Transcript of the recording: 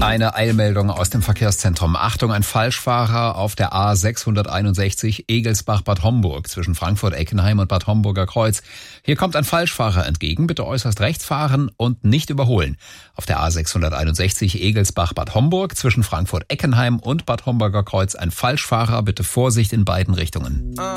Eine Eilmeldung aus dem Verkehrszentrum. Achtung, ein Falschfahrer auf der A661 Egelsbach-Bad Homburg zwischen Frankfurt-Eckenheim und Bad Homburger Kreuz. Hier kommt ein Falschfahrer entgegen. Bitte äußerst rechts fahren und nicht überholen. Auf der A661 Egelsbach-Bad Homburg zwischen Frankfurt-Eckenheim und Bad Homburger Kreuz ein Falschfahrer. Bitte Vorsicht in beiden Richtungen.